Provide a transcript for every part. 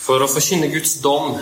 for å forkynne Guds dom.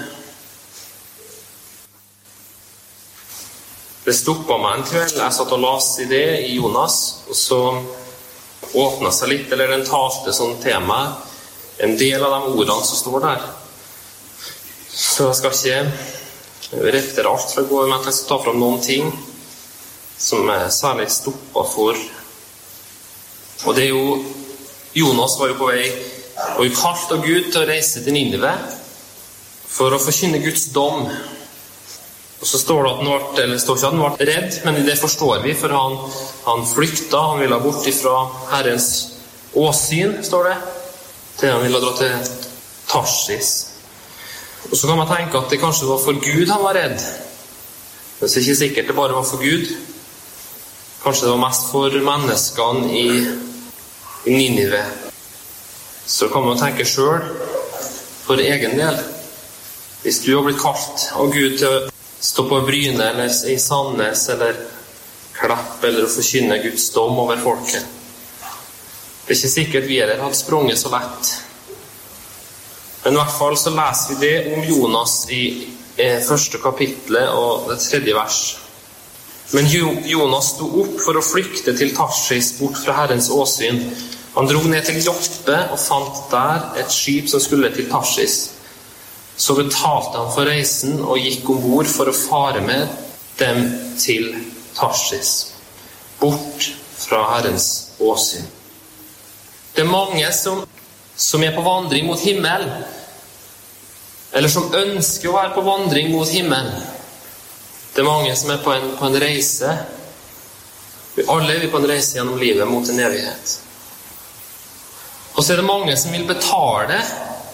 Det stoppet meg en kveld. Jeg satt og las i det i Jonas, og så åpnet seg litt, eller den talte sånn tema, en del av de ordene som står der. Så jeg skal ikke repetere alt fra går, men jeg skal ta fram noen ting som jeg særlig stoppet for. Og det er jo, Jonas var jo på vei, og jo kalt av Gud til å reise til Ninive for å forkynne Guds dom. Og så står det at det står ikke at han ble redd, men det forstår vi, for han flykta, han ville bort ifra Herrens åsyn, står det, til han ville dra til Tarsis. Og så kan man tenke at det kanskje var for Gud han var redd. Men det er ikke sikkert det bare var for Gud. Kanskje det var mest for menneskene i Ninive. Så kan man tenke selv, for egen del. Hvis du har blitt kalt av Gud til å stå på Bryne, eller i Sandnes, eller Klepp, eller å forkynne Guds dom over folket. Det er ikke sikkert vi hadde sprunget så lett. Men i hvert fall så leser vi det om Jonas i første kapitlet og det 3. vers. Men Jonas sto opp for å flykte til Tarsis bort fra Herrens åsyn. Han dro ned til Joppe og fant der et skip som skulle til Tarsis. Så betalte han for reisen og gikk ombord for å fare med dem til Tarsis, bort fra Herrens åsyn. Det er mange som er på vandring mot himmel, eller som ønsker å være på vandring mot himmel. Det er mange som er på en reise. Vi alle er på en reise gjennom livet mot en evighet. Og så er det mange som vil betale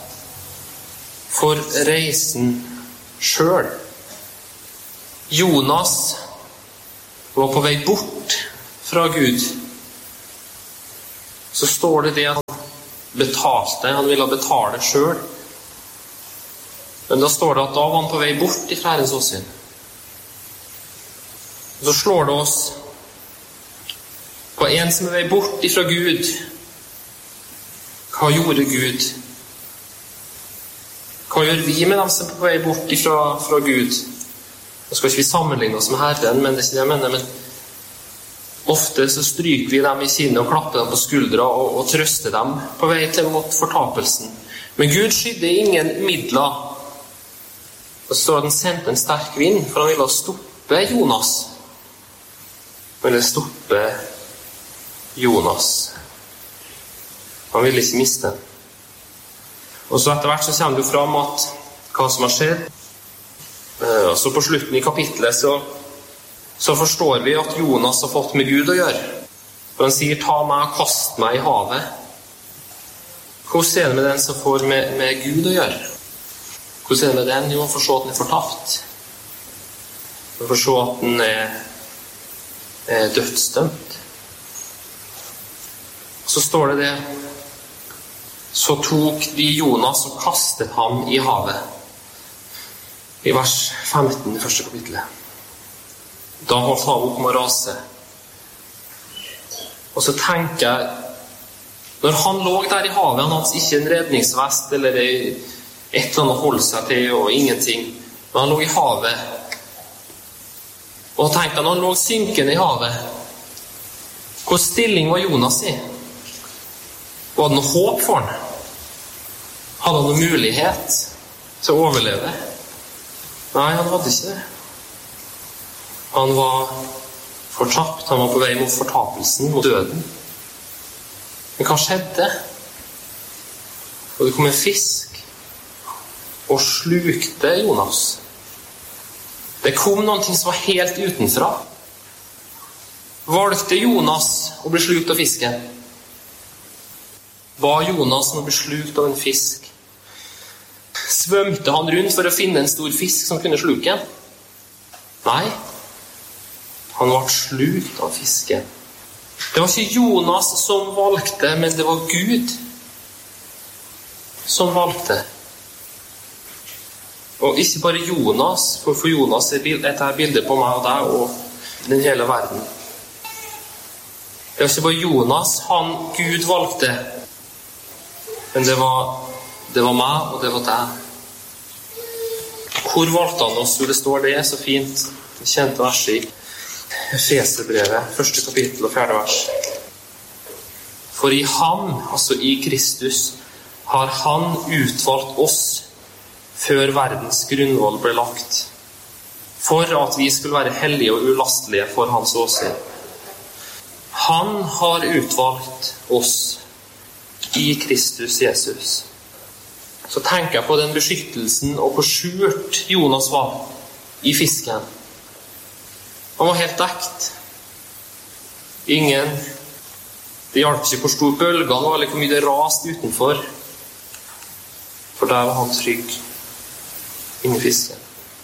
for reisen selv. Jonas var på vei bort fra Gud. Så står det at han betalte, han ville betale selv. Men da står det at da var han på vei bort fra Herrens åsyn. Så slår det oss på en som er vei bort fra Gud. Hva gjorde Gud? Hva gjør vi med dem som er på vei bort fra Gud? Nå skal ikke vi sammenligne oss med Herren, men det er ikke det jeg mener. Men ofte så stryker vi dem i kinnet og klapper dem på skuldra og trøster dem på vei til mot fortapelsen. Men Gud skydde ingen midler. Og så står det at han sendte en sterk vind, for han ville stoppe Jonas. Han ville stoppe Jonas. Han ville ikke miste den. Og så etter hvert så kommer det jo fram at hva som har skjedd. Og så på slutten i kapitlet så forstår vi at Jonas har fått med Gud å gjøre. Og han sier, ta meg og kast meg i havet. Hvordan er det med den som får med Gud å gjøre? Hvordan er det med den? Jo, han får se at den er fortapt. Han får se at den er dødsdømt. Så står det så tok de Jonas og kastet ham i havet. I vers 15 i første kapittelet. Da holdt havet opp med å rase. Og så tenker jeg, når han lå der i havet, han hadde ikke en redningsvest eller et eller annet å holde seg til og ingenting. Men han lå i havet. Og tenkte når han lå synkende i havet, hvor stilling var Jonas i? Var det noe håp for han? Hadde han noen mulighet til å overleve? Nei, han hadde ikke det. Han var fortapt, han var på vei mot fortapelsen, mot døden. Men hva skjedde? Og det kom en fisk og slukte Jonas. Det kom noen ting som var helt utenfra. Valgte Jonas å bli slukt av fisken? Var Jonas som ble slukt av en fisk? Svømte han rundt for å finne en stor fisk som kunne sluke? Nei. Han ble slukt av fisken. Det var ikke Jonas som valgte, men det var Gud som valgte. Og ikke bare Jonas, for Jonas er dette bildet på meg og deg og den hele verden. Det var ikke bare Jonas Gud valgte, men det var det var meg, og det var deg. Hvor valgte han oss? Jo, det står det så fint. Det kjente verset i Efeserbrevet, 1. kapittel og 4. vers. For i ham, altså i Kristus, har han utvalgt oss før verdens grunnvoll ble lagt, for at vi skulle være hellige og ulastelige for hans åsyn. Han har utvalgt oss i Kristus Jesus. Så tenker jeg på den beskyttelsen og på skjult Jonas var i fisken. Han var helt dekt. Det hjalp ikke hvor stor bølgene var, eller hvor mye det rast utenfor. For der var han trygg inni fisken.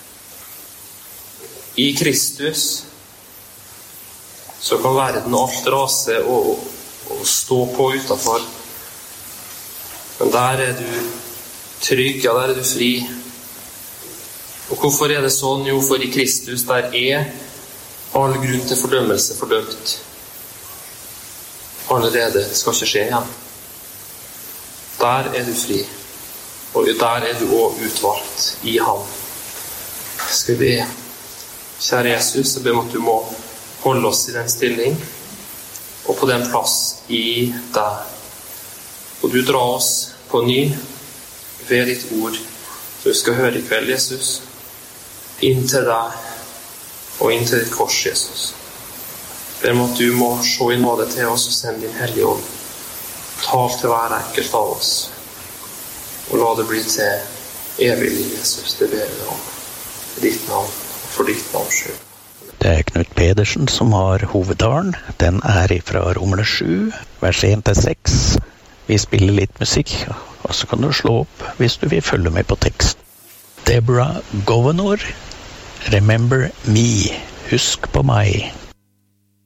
I Kristus så kan verden alt rase og stå på utenfor. Men der du trygg, ja, der du fri. Og hvorfor det sånn? Jo, for i Kristus der all grunn til fordømmelse fordømt. Allerede, det skal ikke skje igjen. Der du fri. Og der du også utvalgt i ham. Skal vi be? Kjære Jesus, jeg ber om at du må holde oss i den stilling og på den plass i deg. Og du drar oss på ny ved ditt ord så du skal høre i kveld, Jesus, inn til deg og inn til ditt kors, Jesus. Jeg ber om at du må se i nåde til oss og sende din hellige ånd. Tal til hver enkelt av oss og la det bli til evig liv, Jesus. Det ber jeg om i ditt navn. For ditt navn skyld. Det Knut Pedersen som har hovedtalen. Den fra Romerne 7, vers 1-6. Vi spiller litt musikk, og så kan du slå opp hvis du vil følge med på tekst. Deborah Governor, Remember Me, husk på meg.